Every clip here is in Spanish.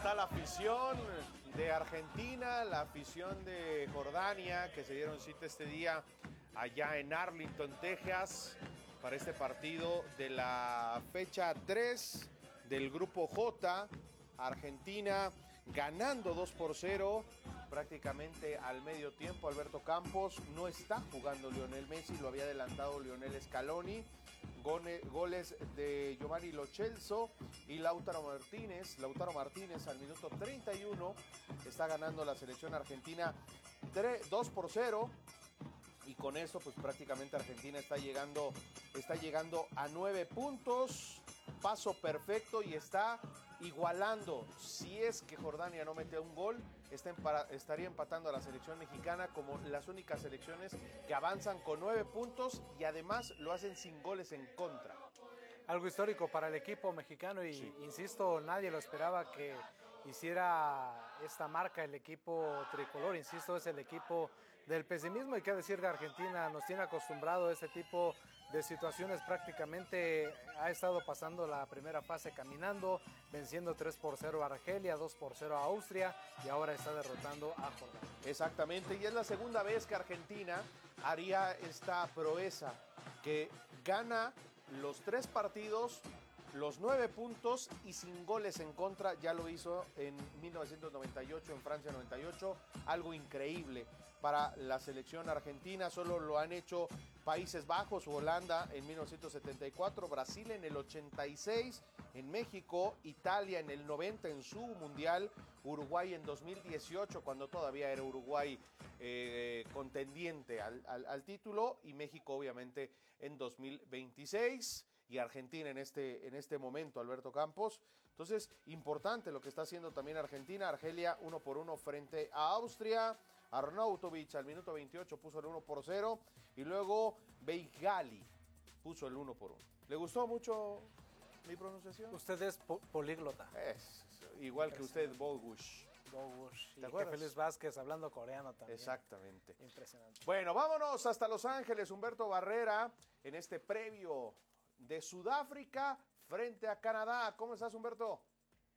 está la afición de Argentina, la afición de Jordania, que se dieron cita este día allá en Arlington, Texas, para este partido de la fecha 3 del Grupo J. Argentina ganando 2-0 prácticamente al medio tiempo. Alberto Campos, no está jugando Lionel Messi, lo había adelantado Lionel Scaloni. Goles de Giovanni Lo Celso y Lautaro Martínez. Lautaro Martínez al minuto 31 está ganando la selección argentina 2-0. Y con eso pues prácticamente Argentina está llegando a 9 puntos. Paso perfecto y está igualando, si es que Jordania no mete un gol, estaría empatando a la selección mexicana como las únicas selecciones que avanzan con 9 puntos y además lo hacen sin goles en contra. Algo histórico para el equipo mexicano y sí, insisto, nadie lo esperaba que hiciera esta marca el equipo tricolor. Insisto, es el equipo del pesimismo y qué decir de Argentina, nos tiene acostumbrado a este tipo de situaciones. Prácticamente ha estado pasando la primera fase caminando, venciendo 3-0 a Argelia, 2-0 a Austria y ahora está derrotando a Jordania. Exactamente, y es la segunda vez que Argentina haría esta proeza, que gana los 3 partidos, los 9 puntos y sin goles en contra. Ya lo hizo en 1998, en Francia 98, algo increíble para la selección argentina. Solo lo han hecho Países Bajos o Holanda en 1974, Brasil en el 86, en México, Italia en el 90 en su mundial, Uruguay en 2018 cuando todavía era Uruguay contendiente al título, y México obviamente en 2026 y Argentina en este momento, Alberto Campos. Entonces, importante lo que está haciendo también Argentina. Argelia 1-1 frente a Austria. Arnautovic al minuto 28 puso el 1-0 y luego Beigali puso el 1-1. ¿Le gustó mucho mi pronunciación? Usted es políglota. Es igual que usted, Bogush. Bogush. ¿Te acuerdas? Félix Vázquez hablando coreano también. Exactamente. Impresionante. Bueno, vámonos hasta Los Ángeles. Humberto Barrera en este previo de Sudáfrica frente a Canadá. ¿Cómo estás, Humberto?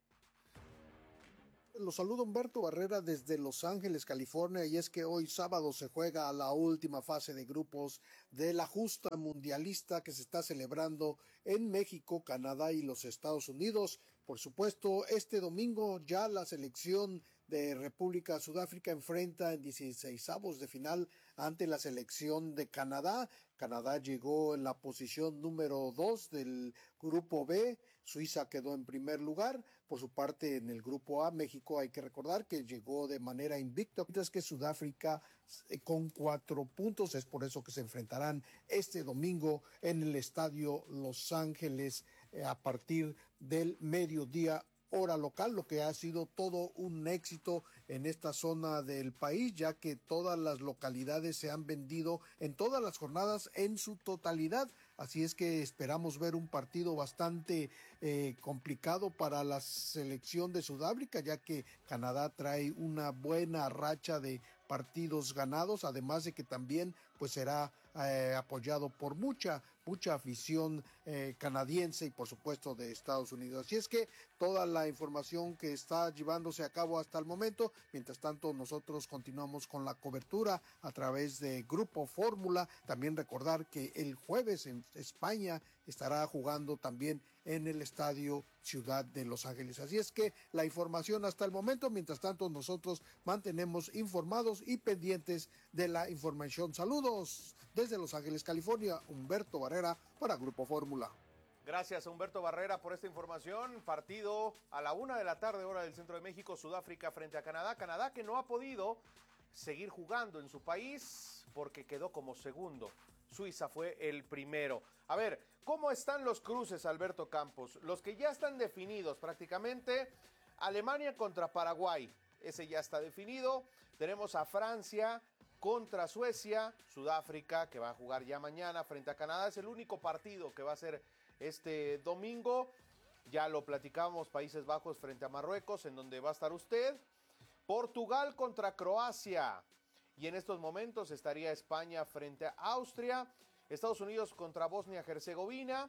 Los saludo Humberto Barrera desde Los Ángeles, California, y es que hoy sábado se juega la última fase de grupos de la justa mundialista que se está celebrando en México, Canadá y los Estados Unidos. Por supuesto, este domingo ya la selección de República Sudáfrica enfrenta en 16avos de final ante la selección de Canadá. Canadá llegó en la posición número 2 del grupo B, Suiza quedó en primer lugar. Por su parte, en el grupo A, México hay que recordar que llegó de manera invicta, mientras que Sudáfrica con 4 puntos. Es por eso que se enfrentarán este domingo en el estadio Los Ángeles a partir del mediodía hora local, lo que ha sido todo un éxito en esta zona del país, ya que todas las localidades se han vendido en todas las jornadas en su totalidad. Así es que esperamos ver un partido bastante complicado para la selección de Sudáfrica, ya que Canadá trae una buena racha de partidos ganados, además de que también pues será apoyado por mucha afición canadiense y por supuesto de Estados Unidos. Así es que toda la información que está llevándose a cabo hasta el momento. Mientras tanto, nosotros continuamos con la cobertura a través de Grupo Fórmula. También recordar que el jueves en España estará jugando también en el estadio Ciudad de Los Ángeles. Así es que la información hasta el momento. Mientras tanto, nosotros mantenemos informados y pendientes de la información. Saludos desde Los Ángeles, California. Humberto Barrera para Grupo Fórmula. Gracias a Humberto Barrera por esta información. Partido a la 1:00 p.m, hora del centro de México, Sudáfrica frente a Canadá. Canadá que no ha podido seguir jugando en su país porque quedó como segundo. Suiza fue el primero. A ver, ¿cómo están los cruces, Alberto Campos? Los que ya están definidos prácticamente. Alemania contra Paraguay, ese ya está definido. Tenemos a Francia contra Suecia. Sudáfrica, que va a jugar ya mañana frente a Canadá. Es el único partido que va a ser este domingo. Ya lo platicamos, Países Bajos frente a Marruecos, en donde va a estar usted. Portugal contra Croacia. Y en estos momentos estaría España frente a Austria. Estados Unidos contra Bosnia-Herzegovina.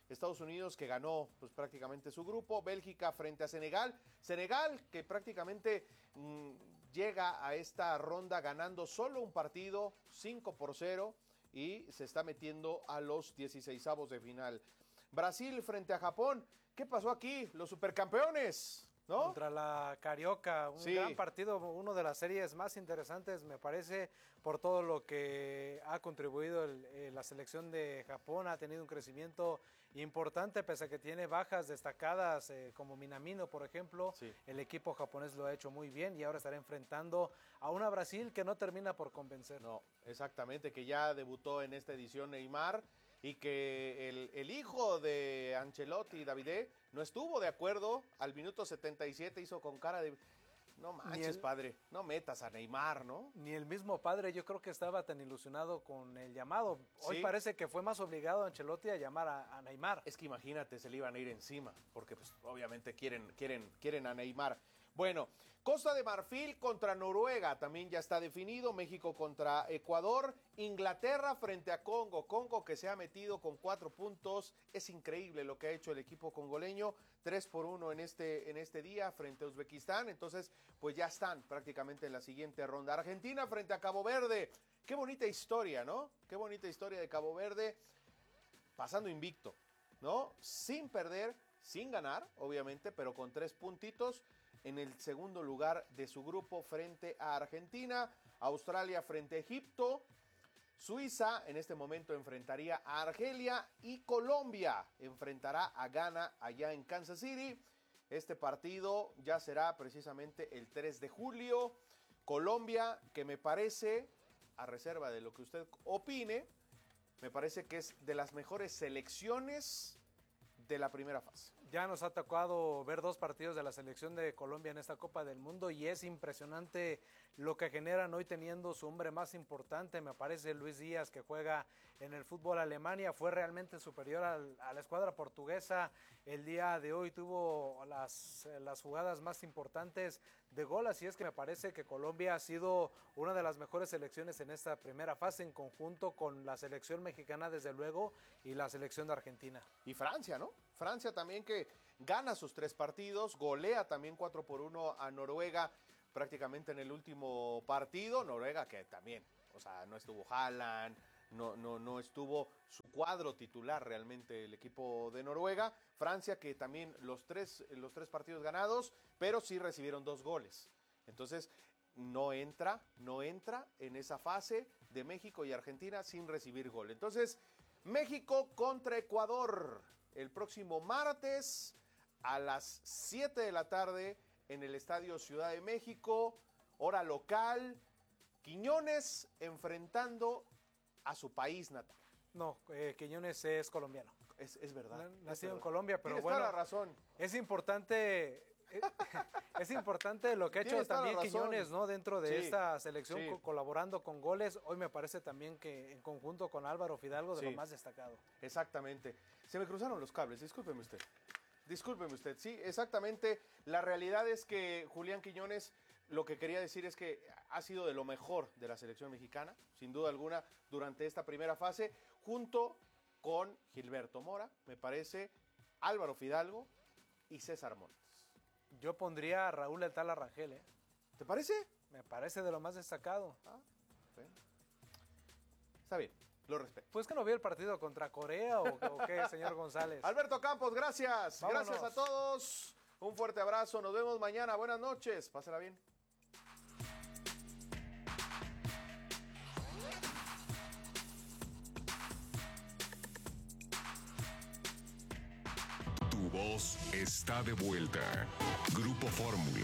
Estados Unidos que ganó pues prácticamente su grupo, Bélgica frente a Senegal, Senegal que prácticamente llega a esta ronda ganando solo un partido, 5-0, y se está metiendo a los 16avos de final. Brasil frente a Japón, ¿qué pasó aquí? Los supercampeones, ¿no? Contra la Carioca, un Sí. gran partido, uno de las series más interesantes, me parece, por todo lo que ha contribuido la selección de Japón. Ha tenido un crecimiento importante, pese a que tiene bajas destacadas como Minamino, por ejemplo. Sí. El equipo japonés lo ha hecho muy bien y ahora estará enfrentando a una Brasil que no termina por convencer. No, exactamente, que ya debutó en esta edición Neymar, y que el hijo de Ancelotti, Davide, no estuvo de acuerdo. Al minuto 77 hizo con cara de, no manches, padre, no metas a Neymar, ¿no? Ni el mismo padre, yo creo que estaba tan ilusionado con el llamado. Hoy Sí. parece que fue más obligado Ancelotti a llamar a Neymar. Es que imagínate, se le iban a ir encima, porque pues obviamente quieren a Neymar. Bueno, Costa de Marfil contra Noruega también ya está definido. México contra Ecuador. Inglaterra frente a Congo. Congo que se ha metido con 4 puntos. Es increíble lo que ha hecho el equipo congoleño. 3-1 en este día frente a Uzbekistán. Entonces, pues ya están prácticamente en la siguiente ronda. Argentina frente a Cabo Verde. Qué bonita historia, ¿no? Qué bonita historia de Cabo Verde. Pasando invicto, ¿no? Sin perder, sin ganar, obviamente, pero con 3 puntitos. En el segundo lugar de su grupo frente a Argentina, Australia frente a Egipto, Suiza en este momento enfrentaría a Argelia y Colombia enfrentará a Ghana allá en Kansas City. Este partido ya será precisamente el 3 de julio. Colombia, que me parece, a reserva de lo que usted opine, me parece que es de las mejores selecciones de la primera fase. Ya nos ha tocado ver 2 partidos de la selección de Colombia en esta Copa del Mundo y es impresionante lo que generan hoy teniendo su hombre más importante. Me parece Luis Díaz, que juega en el fútbol Alemania, fue realmente superior a la escuadra portuguesa. El día de hoy tuvo las jugadas más importantes de gol, así es que me parece que Colombia ha sido una de las mejores selecciones en esta primera fase, en conjunto con la selección mexicana desde luego y la selección de Argentina. Y Francia, ¿no? Francia también, que gana sus 3 partidos, golea también 4-1 a Noruega prácticamente en el último partido. Noruega que también, o sea, no estuvo Haaland, no estuvo su cuadro titular realmente el equipo de Noruega. Francia que también los tres partidos ganados, pero sí recibieron 2 goles. Entonces no entra en esa fase de México y Argentina sin recibir gol. Entonces, México contra Ecuador el próximo martes a las 7 de la tarde en el Estadio Ciudad de México, hora local. Quiñones enfrentando a su país natal. No, Quiñones es colombiano. Es verdad. Nacido en Colombia, pero Tienes bueno, toda la razón. es importante lo que ha hecho Tienes toda también la razón. Quiñones, ¿no? Dentro de Sí, esta selección, sí. colaborando con goles. Hoy me parece también que en conjunto con Álvaro Fidalgo de Sí. lo más destacado. Exactamente. Se me cruzaron los cables, discúlpeme usted. Sí, exactamente. La realidad es que Julián Quiñones, lo que quería decir es que ha sido de lo mejor de la selección mexicana, sin duda alguna, durante esta primera fase, junto con Gilberto Mora, me parece, Álvaro Fidalgo y César Montes. Yo pondría a Raúl El Tala Rangel, ¿eh? ¿Te parece? Me parece de lo más destacado. Bueno. Está bien, lo respeto. Pues que no vio el partido contra Corea o qué, señor González. Alberto Campos, gracias. Vámonos. Gracias a todos. Un fuerte abrazo. Nos vemos mañana. Buenas noches. Pásala bien. Tu voz está de vuelta. Grupo Fórmula.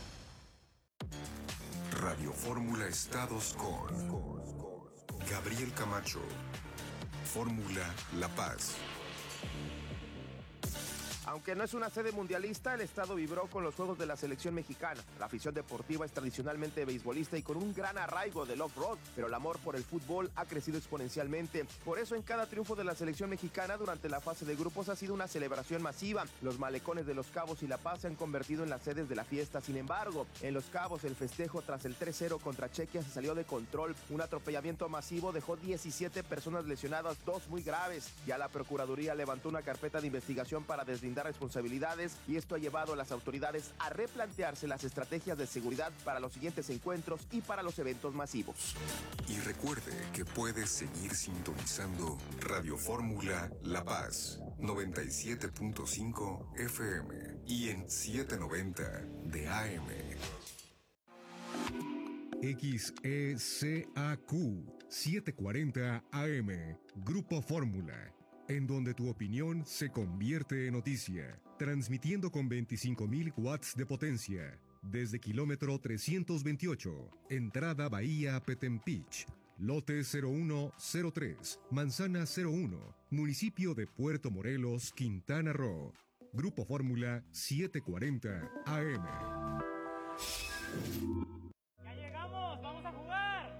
Radio Fórmula Estados con Gabriel Camacho. Fórmula La Paz. Aunque no es una sede mundialista, el estado vibró con los juegos de la selección mexicana. La afición deportiva es tradicionalmente beisbolista y con un gran arraigo del off-road, pero el amor por el fútbol ha crecido exponencialmente. Por eso en cada triunfo de la selección mexicana durante la fase de grupos ha sido una celebración masiva. Los malecones de Los Cabos y La Paz se han convertido en las sedes de la fiesta. Sin embargo, en Los Cabos el festejo tras el 3-0 contra Chequia se salió de control. Un atropellamiento masivo dejó 17 personas lesionadas, 2 muy graves. Ya la Procuraduría levantó una carpeta de investigación para deslindar responsabilidades y esto ha llevado a las autoridades a replantearse las estrategias de seguridad para los siguientes encuentros y para los eventos masivos. Y recuerde que puedes seguir sintonizando Radio Fórmula La Paz, 97.5 FM y en 790 de AM. XECAQ 740 AM, Grupo Fórmula, en donde tu opinión se convierte en noticia, transmitiendo con 25.000 watts de potencia, desde kilómetro 328, entrada Bahía Petempich, lote 0103, manzana 01, municipio de Puerto Morelos, Quintana Roo. Grupo Fórmula 740 AM. ¡Ya llegamos! ¡Vamos a jugar!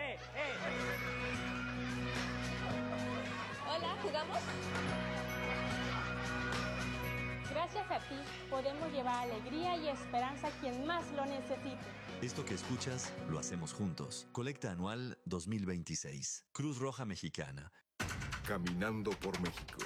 Hola, ¿jugamos? Gracias a ti, podemos llevar alegría y esperanza a quien más lo necesite. Esto que escuchas, lo hacemos juntos. Colecta anual 2026. Cruz Roja Mexicana. Caminando por México.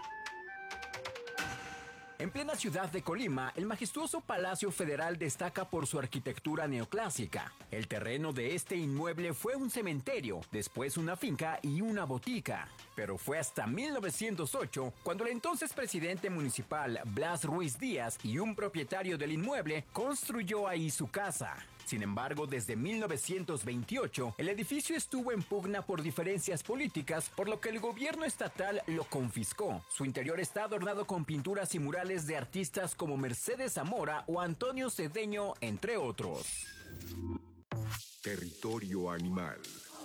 En plena ciudad de Colima, el majestuoso Palacio Federal destaca por su arquitectura neoclásica. El terreno de este inmueble fue un cementerio, después una finca y una botica. Pero fue hasta 1908 cuando el entonces presidente municipal Blas Ruiz Díaz y un propietario del inmueble construyó ahí su casa. Sin embargo, desde 1928, el edificio estuvo en pugna por diferencias políticas, por lo que el gobierno estatal lo confiscó. Su interior está adornado con pinturas y murales de artistas como Mercedes Zamora o Antonio Cedeño, entre otros. Territorio animal.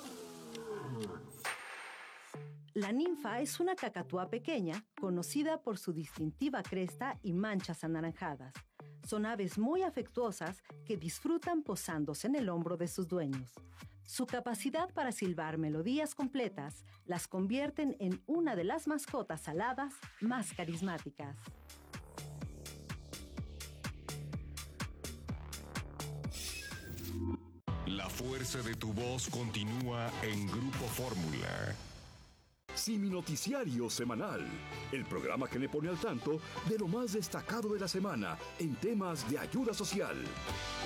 La ninfa es una cacatúa pequeña, conocida por su distintiva cresta y manchas anaranjadas. Son aves muy afectuosas que disfrutan posándose en el hombro de sus dueños. Su capacidad para silbar melodías completas las convierten en una de las mascotas aladas más carismáticas. La fuerza de tu voz continúa en Grupo Fórmula. Simi Noticiario Semanal, el programa que le pone al tanto de lo más destacado de la semana en temas de ayuda social.